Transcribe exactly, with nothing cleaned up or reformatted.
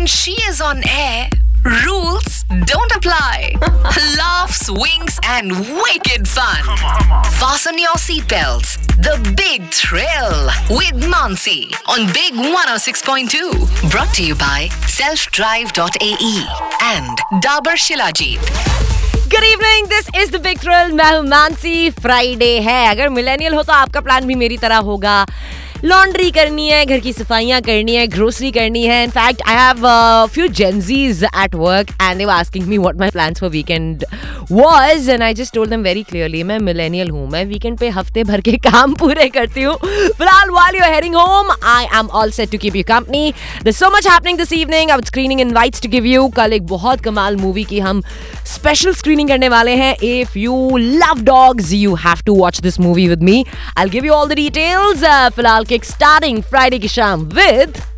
when she is on air, rules don't apply. Laughs, winks, and wicked fun. Fasten your seatbelts. The Big Thrill with Mansi on Big one oh six point two. Brought to you by self drive dot a e and Dabur Shilajit. Good evening, this is the big thrill. मैं हूं Mansi. Friday है. अगर millennial हो तो आपका plan भी मेरी तरह होगा. लॉन्ड्री करनी है, घर की सफाइयां करनी है, ग्रोसरी करनी है. In fact I have few Gen Zs at work and they were asking me what my plans for weekend was and I just told them very clearly, मैं मिलेनियल हूं. मैं वीकेंड पे हफ्ते भर के काम पूरे करती हूं. फिलहाल while you're heading home, I am all set to keep you company. There's so much happening this evening. I have screening invites to give you. कल एक बहुत कमाल मूवी की हम स्पेशल स्क्रीनिंग करने वाले हैं. If you love dogs, you have to watch this movie with me. I'll give you all the details. Uh, फिलहाल किक स्टार्टिंग फ्राइडे की शाम with